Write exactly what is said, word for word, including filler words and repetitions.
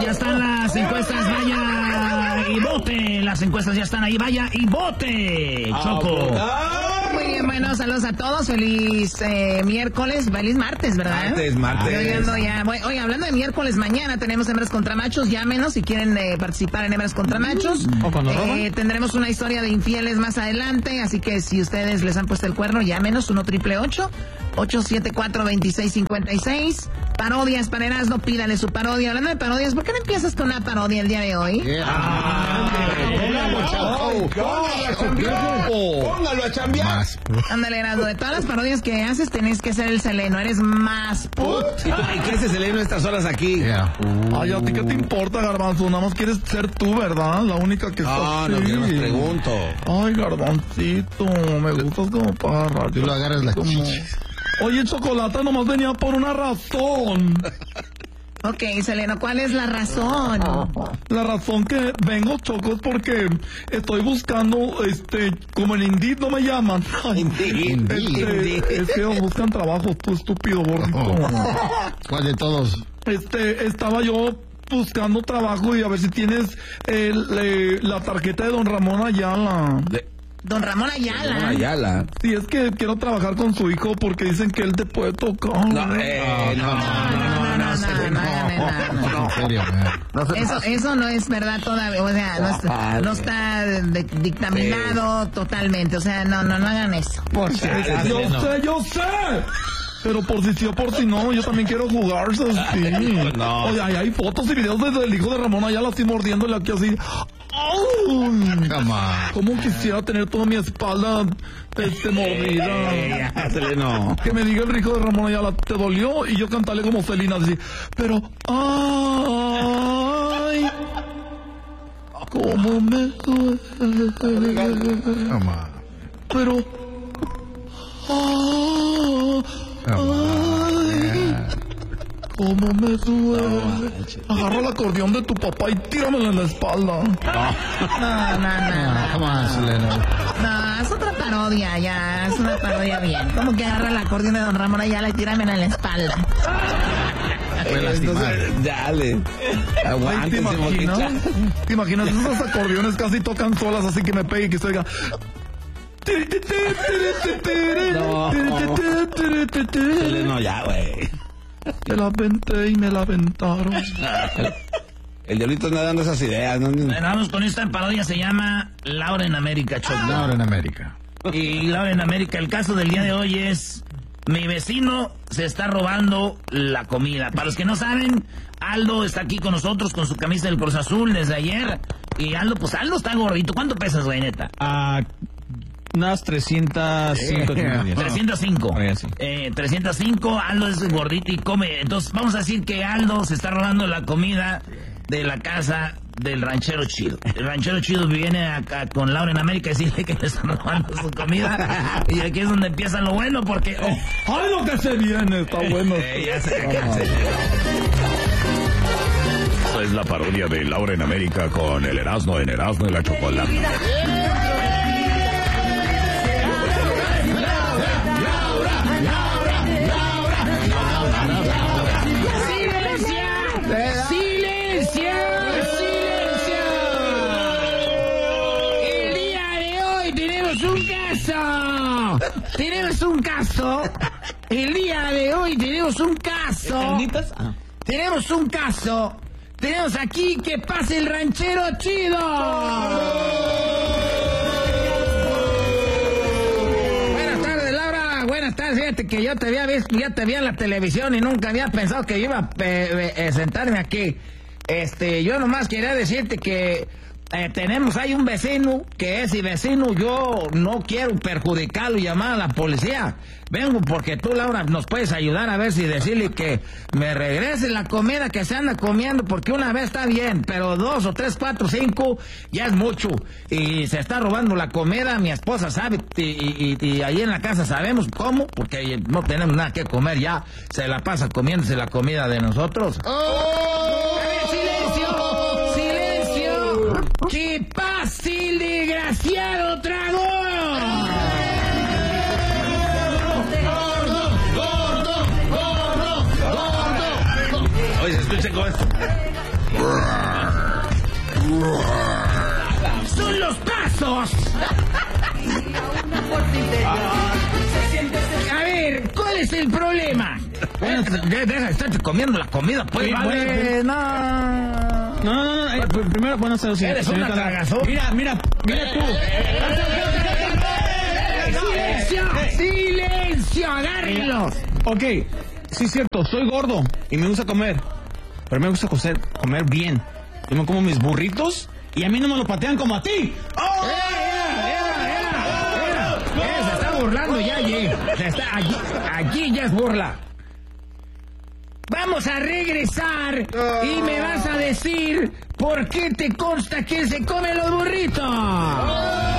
ya están las encuestas, vaya y vote. Las encuestas ya están ahí, vaya y vote. Choco. Muy bien, bueno, saludos a todos. Feliz eh, miércoles, feliz martes, ¿verdad? Martes, martes. Yo ando ya, voy, oye, hablando de miércoles, mañana tenemos hembras contra machos. Llámenos si quieren eh, participar en hembras contra machos. ¿O cuando roban? Eh, tendremos una historia de infieles más adelante, así que si ustedes les han puesto el cuerno, llámenos uno triple ocho ocho siete cuatro dos seis cinco seis. Parodias para Erasmo, pídale su parodia. Hablando de parodias, ¿por qué no empiezas con una parodia el día de hoy? Yeah. Ah, póngalo a chambear. Póngalo a chambear. Ándale, Erasmo, de todas las parodias que haces tenés que ser el Seleno, eres más put. ¿Y qué hace Seleno estas horas aquí? Yeah. Uh. Ay, ¿a ti qué te importa, Garbanzo? Nada más quieres ser tú, ¿verdad? La única que está No, así. no, yo me pregunto. Ay, Garbancito, me gustas como para... Tú lo agarras la como... chichis. Oye, Chocolata nomás venía por una razón. Ok, Seleno, ¿cuál es la razón? La razón que vengo, Choco, es porque estoy buscando, este, como en Indeed no me llaman. Ay, Indeed. este, es que buscan trabajo, tú estúpido gordito. Oh. ¿Cuál de todos? Este, estaba yo buscando trabajo y a ver si tienes el, eh, la tarjeta de Don Ramón Ayala. De... Don Ramón Ayala. Ramón Ayala. Sí, es que quiero trabajar con su hijo porque dicen que él te puede tocar. No, eh, no, no, no, no, no, no, En serio, man. Eso, eso no es verdad todavía, o sea, no está, no está de- dictaminado totalmente, o sea, no, no, no hagan eso. Yo sé, yo sé. Pero por si sí o por si no, yo también quiero jugar, sí. No. Oye, ahí hay fotos y videos desde el hijo de Ramón Ayala así mordiéndole aquí así. ¡Ay! Come on. ¿Cómo quisiera tener toda mi espalda este, mordida? Eh, ya, Seleno. Que me diga el hijo de Ramón Ayala, ¿te dolió? Y yo cantarle como Celina, así. Pero, ¡ay! ¿Cómo me duele? Come on. Pero, ¡ah! ¡Ay! ¿Cómo me duele? Agarra el acordeón de tu papá y tíramelo en la espalda. No, no, no, Come on, Selena. no, es otra parodia, ya, es una parodia bien. ¿Cómo que agarra el acordeón de Don Ramón Ayala y tíramelo en la espalda? Fue lastimar. Entonces, dale. Ay, ¿te Aguántese, imaginas? moquicha. ¿Te imaginas? Esos acordeones casi tocan solas, así que me pegue y que se oiga. No. Seleno, ya, güey. Me la aventé y me la aventaron. El diablito anda dando esas ideas, ¿no? Bueno, vamos con esta parodia, se llama Laura en América, Choco. Ahora en América. Y Laura en América, el caso del día de hoy es: mi vecino se está robando la comida. Para los que no saben, Aldo está aquí con nosotros con su camisa del Cruz Azul desde ayer. Y Aldo, pues Aldo está gordito. ¿Cuánto pesas, güey, neta? Ah, unas trescientos cinco. trescientos cinco. Oye, sí. Eh, trescientos cinco, Aldo es gordito y come. Entonces vamos a decir que Aldo se está robando la comida de la casa del ranchero chido. El ranchero chido viene acá con Laura en América y decirle que le están robando su comida. Y aquí es donde empieza lo bueno porque... oh, ¡Ay, lo que se viene! Está bueno. eh, ya sé que Vamos. Esta es la parodia de Laura en América con el Erasmo en Erasmo y la Chocolata. ¡Silencio! ¡Silencio! El día de hoy tenemos un caso. Tenemos un caso. El día de hoy tenemos un caso. Tenemos un caso. Tenemos aquí que pase el ranchero chido. Buenas tardes, Laura. Buenas tardes. Fíjate que yo te había visto, ya te vi en la televisión y nunca había pensado que yo iba a eh, eh, sentarme aquí. Este, yo nomás quería decirte que eh, tenemos ahí un vecino que ese vecino yo no quiero perjudicarlo y llamar a la policía. Vengo porque tú, Laura, nos puedes ayudar a ver si decirle que me regrese la comida que se anda comiendo, porque una vez está bien, pero dos o tres, cuatro, cinco ya es mucho. Y se está robando la comida, mi esposa sabe, y, y, y ahí en la casa sabemos cómo, porque no tenemos nada que comer ya, se la pasa comiéndose la comida de nosotros. ¡Oh! A ver, silencio, silencio, que pase el desgraciado dragón. Oye, se escucha como es. Son los pasos. A ver, ¿cuál es el problema? Bueno, deja de estarte comiendo la comida, pues, Sí, vale. bueno, No. No, no, no. eh, pr- primero, bueno, hacer lo siguiente. Eres una señorita Lara. tragazón. Mira, mira, mira tú. ¡Silencio! ¡Silencio! ¡Agárrenlos! Ok, sí es cierto, soy gordo y me gusta comer. Pero me gusta comer, comer bien. Yo me como mis burritos y a mí no me lo patean como a ti. ¡Oh! ¡Era, era, era! Eh, se está burlando ya allí. Se está, allí, allí ya es burla. Vamos a regresar y me vas a decir por qué te consta que se come los burritos.